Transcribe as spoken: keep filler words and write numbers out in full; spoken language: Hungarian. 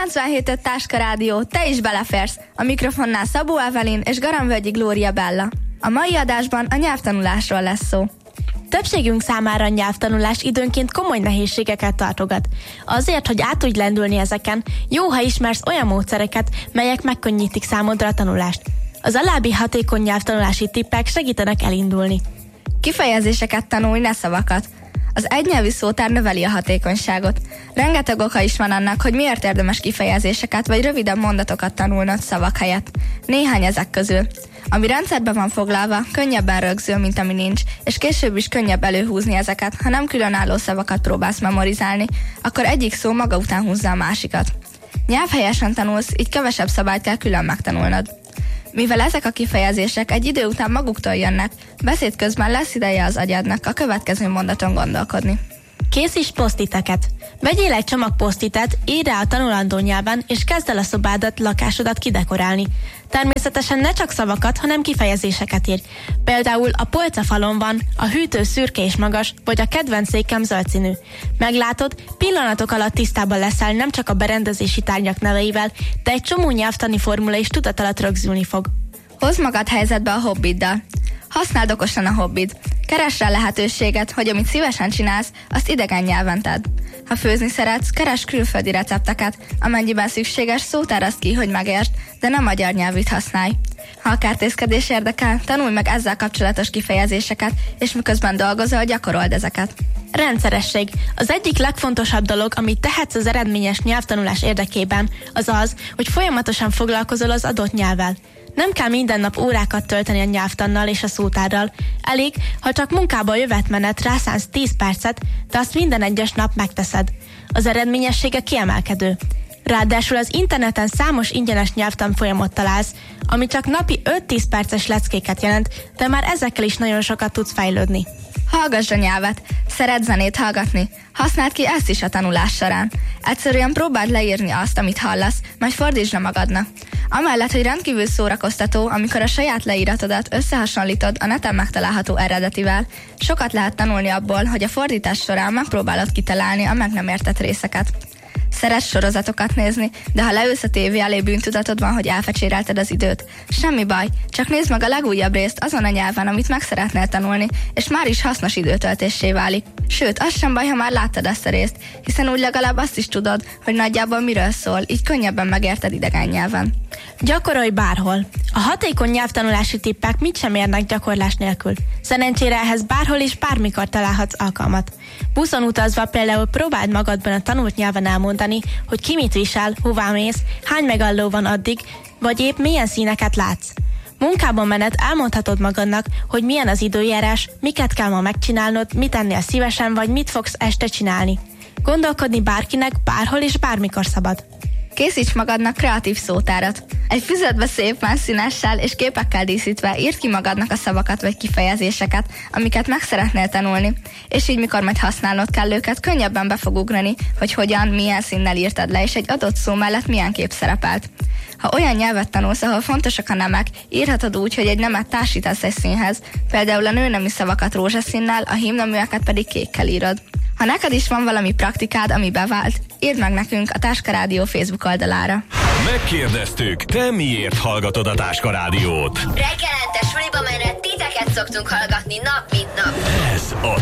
kilencvenhét öt Táska Rádió, te is beleférsz. A mikrofonnál Szabó Evelyn és Garamvölgyi Glória Bella. A mai adásban a nyelvtanulásról lesz szó. Többségünk számára a nyelvtanulás időnként komoly nehézségeket tartogat. Azért, hogy át tudj lendülni ezeken, jó, ha ismersz olyan módszereket, melyek megkönnyítik számodra a tanulást. Az alábbi hatékony nyelvtanulási tippek segítenek elindulni. Kifejezéseket tanulj, ne szavakat. Az egynyelvű szótár növeli a hatékonyságot. Rengeteg oka is van annak, hogy miért érdemes kifejezéseket vagy rövidebb mondatokat tanulnod szavak helyett. Néhány ezek közül. Ami rendszerben van foglalva, könnyebben rögzül, mint ami nincs, és később is könnyebb előhúzni ezeket, ha nem különálló szavakat próbálsz memorizálni, akkor egyik szó maga után húzza a másikat. Nyelvhelyesen tanulsz, így kevesebb szabályt kell külön megtanulnod. Mivel ezek a kifejezések egy idő után maguktól jönnek, beszéd közben lesz ideje az agyadnak a következő mondaton gondolkodni. Készíts posztiteket. Vegyél egy csomag posztitet, írj rá a tanulandó nyelven, és kezd el a szobádat, lakásodat kidekorálni. Természetesen ne csak szavakat, hanem kifejezéseket írj. Például a polcafalon van, a hűtő szürke és magas, vagy a kedvenc székem zöld színű. Meglátod, pillanatok alatt tisztában leszel nem csak a berendezési tárgyak neveivel, de egy csomó nyelvtani formula is tudat alatt rögzülni fog. Hozd magad helyzetbe a hobbiddal. Használd okosan a hobbid. Keresd rá lehetőséget, hogy amit szívesen csinálsz, azt idegen nyelven tedd. Ha főzni szeretsz, keresd külföldi recepteket, amennyiben szükséges, szótárazd ki, hogy megértsd, de nem magyar nyelvűt használj. Ha a kertészkedés érdekel, tanulj meg ezzel kapcsolatos kifejezéseket, és miközben dolgozol, gyakorold ezeket. Rendszeresség. Az egyik legfontosabb dolog, amit tehetsz az eredményes nyelvtanulás érdekében, az az, hogy folyamatosan foglalkozol az adott nyelvvel. Nem kell minden nap órákat tölteni a nyelvtannal és a szótárral. Elég, ha csak munkába jövetmenet rászánsz tíz percet, de azt minden egyes nap megteszed. Az eredményessége kiemelkedő. Ráadásul az interneten számos ingyenes nyelvtanfolyamot találsz, ami csak napi öt-tíz perces leckéket jelent, de már ezekkel is nagyon sokat tudsz fejlődni. Hallgass a nyelvet. Szeretsz zenét hallgatni? Használd ki ezt is a tanulás során. Egyszerűen próbáld leírni azt, amit hallasz, majd fordítsd le magadnak. Amellett, hogy rendkívül szórakoztató, amikor a saját leíratodat összehasonlítod a neten megtalálható eredetivel, sokat lehet tanulni abból, hogy a fordítás során megpróbálod kitalálni a meg nem értett részeket. Szeretsz sorozatokat nézni, de ha leülsz a tévé elé, bűntudatod van, hogy elfecsérelted az időt. Semmi baj, csak nézd meg a legújabb részt azon a nyelven, amit meg szeretnél tanulni, és már is hasznos időtöltéssé válik. Sőt, az sem baj, ha már láttad ezt a részt, hiszen úgy legalább azt is tudod, hogy nagyjából miről szól, így könnyebben megérted idegen nyelven. Gyakorolj bárhol. A hatékony nyelvtanulási tippek mit sem érnek gyakorlás nélkül. Szerencsére ehhez bárhol és bármikor találhatsz alkalmat. Buszon utazva például próbáld magadban a tanult nyelven elmondani, hogy ki mit visel, hová mész, hány megálló van addig, vagy épp milyen színeket látsz. Munkában menet elmondhatod magadnak, hogy milyen az időjárás, miket kell ma megcsinálnod, mit ennél szívesen, vagy mit fogsz este csinálni. Gondolkodni bárkinek, bárhol és bármikor szabad. Készíts magadnak kreatív szótárat. Egy füzetbe szépen színessel és képekkel díszítve írd ki magadnak a szavakat vagy kifejezéseket, amiket meg szeretnél tanulni, és így mikor majd használnod kell őket, könnyebben be fog ugrani, hogy hogyan, milyen színnel írtad le, és egy adott szó mellett milyen kép szerepelt. Ha olyan nyelvet tanulsz, ahol fontosak a nemek, írhatod úgy, hogy egy nemet társítasz egy színhez, például a nőnemi szavakat rózsaszínnel, a hímneműeket pedig kékkel írod. Ha neked is van valami praktikád, ami bevált, írd meg nekünk a Táska Rádió Facebook oldalára. Megkérdeztük, te miért hallgatod a Táska Rádiót? Reggelente suliba menve titeket szoktunk hallgatni nap mint nap. Ez a